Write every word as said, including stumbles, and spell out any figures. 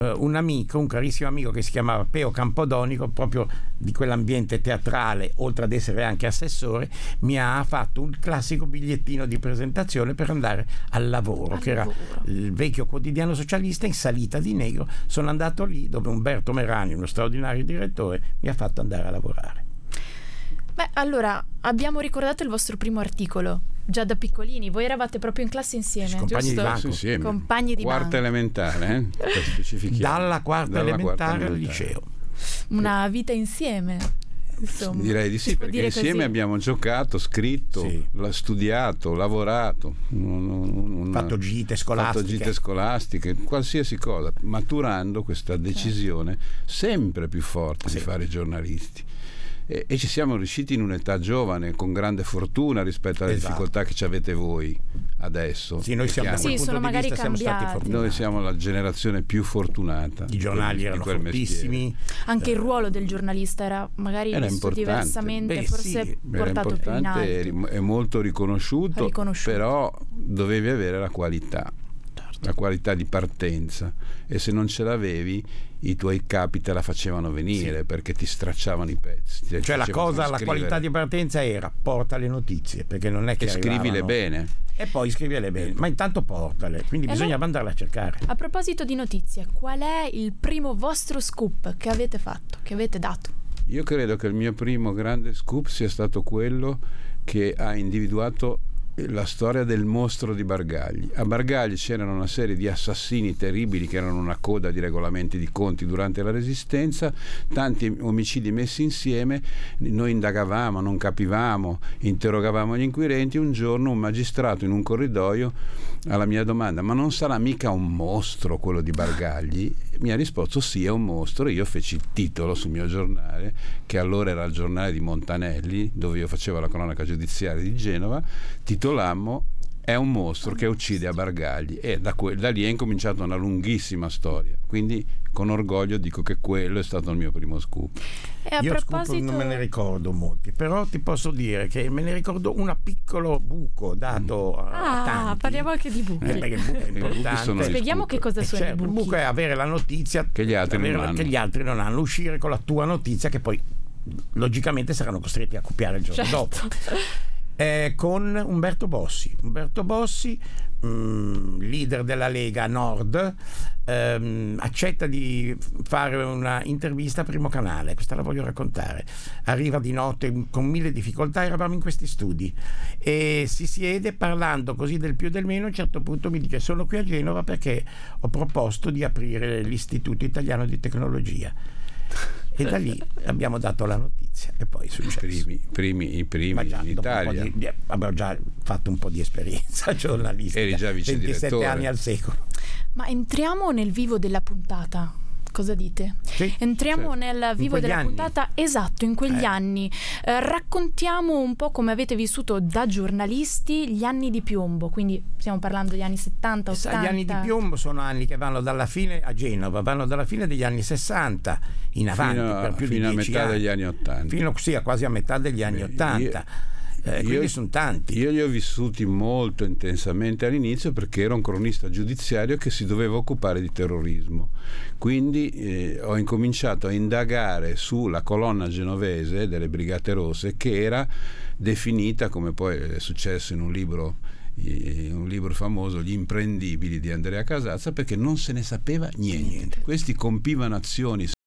un amico, un carissimo amico che si chiamava Peo Campodonico, proprio di quell'ambiente teatrale, oltre ad essere anche assessore, mi ha fatto un classico bigliettino di presentazione per andare al lavoro, al che lavoro. era il vecchio quotidiano socialista in salita di Negro. Sono andato lì dove Umberto Merani, uno straordinario direttore, mi ha fatto andare a lavorare. Beh, allora, abbiamo ricordato il vostro primo articolo, già da piccolini, voi eravate proprio in classe insieme, Compagni di giusto? banco. Sì, insieme. Compagni di quarta banco. elementare, eh? Per specifichiamo. Dalla quarta Dalla elementare quarta al elementare. liceo. Una vita insieme, insomma. Direi di Si sì, può perché dire insieme così? abbiamo giocato, scritto, Sì. la- studiato, lavorato, un- un- un- Fatto gite fatto scolastiche. gite scolastiche, qualsiasi cosa, maturando questa decisione sempre più forte Sì. di fare i giornalisti. E, e ci siamo riusciti in un'età giovane, con grande fortuna rispetto alle Esatto. difficoltà che ci avete voi adesso. Sì, noi siamo da Perché quel Sì, punto sono di magari vista siamo stati cambiati. fortunati. noi siamo la generazione più fortunata. I giornali di erano quel mestiere. fortissimi. Anche il Eh, ruolo del giornalista era magari Era visto importante. diversamente, Beh, forse sì, Era portato più in importante alto. e molto riconosciuto, Riconosciuto. però dovevi avere la qualità, la qualità di partenza, e se non ce l'avevi i tuoi capi te la facevano venire, Sì. perché ti stracciavano i pezzi, ti Cioè la facevano cosa, la scrivere. qualità di partenza era porta le notizie, perché non è che e scrivile arrivavano- bene. e poi scrivile bene, ma intanto portale, quindi E bisognava allora- andarle a cercare. A proposito di notizie, qual è il primo vostro scoop che avete fatto, che avete dato? Io credo che il mio primo grande scoop sia stato quello che ha individuato la storia del mostro di Bargagli. A Bargagli c'erano una serie di assassini terribili che erano una coda di regolamenti di conti durante la Resistenza, tanti omicidi messi insieme. Noi indagavamo, non capivamo, interrogavamo gli inquirenti. Un giorno un magistrato in un corridoio alla mia domanda: ma non sarà mica un mostro quello di Bargagli? Mi ha risposto: sì, è un mostro. Io feci il titolo sul mio giornale, che allora era il giornale di Montanelli, dove io facevo la cronaca giudiziaria di Genova. Titolammo "È un mostro che uccide a Bargagli", e da, que- da lì è incominciata una lunghissima storia. Quindi con orgoglio dico che quello è stato il mio primo scoop. E a Io proposito scoop non me ne ricordo molti, però ti posso dire che me ne ricordo un piccolo buco dato a Ah, tanti. parliamo anche di buchi. Eh, perché il buco è I buchi importante. sono gli Spieghiamo scoop. che cosa Eh, sono certo, i il buchi. buco è avere la notizia Che gli altri non avere- hanno. che gli altri non hanno, uscire con la tua notizia, che poi logicamente saranno costretti a copiare il giorno Certo. dopo. Eh, con Umberto Bossi. Umberto Bossi, mh, leader della Lega Nord, ehm, accetta di fare una intervista a Primo Canale. Questa la voglio raccontare. Arriva di notte con mille difficoltà, eravamo in questi studi e si siede parlando così del più e del meno. A un certo punto mi dice: sono qui a Genova perché ho proposto di aprire l'Istituto Italiano di Tecnologia. E da lì abbiamo dato la notizia e poi è I successo. primi, i primi, i primi Ma già, in dopo un po' Italia. di- di- avevo già fatto un po' di esperienza giornalistica. Eri già vice ventisette direttore. anni al secolo. Ma entriamo nel vivo della puntata. Cosa dite? Sì, Entriamo certo. nel In vivo quegli della anni. puntata, esatto, in quegli Eh. anni. Eh, raccontiamo un po' come avete vissuto da giornalisti gli anni di piombo, quindi stiamo parlando degli anni settanta, Sai, ottanta. gli anni di piombo sono anni che vanno dalla fine a Genova, vanno dalla fine degli anni sessanta in avanti, Fino a- per più fino a di dieci metà anni. degli anni ottanta. Fino sì, a quasi a metà degli anni Io- ottanta. Eh, quindi sono tanti. Io li ho vissuti molto intensamente all'inizio, perché ero un cronista giudiziario che si doveva occupare di terrorismo. Quindi eh, ho incominciato a indagare sulla colonna genovese delle Brigate Rosse, che era definita, come poi è successo in un libro in un libro famoso, Gli imprendibili di Andrea Casazza, perché non se ne sapeva niente. Questi compivano azioni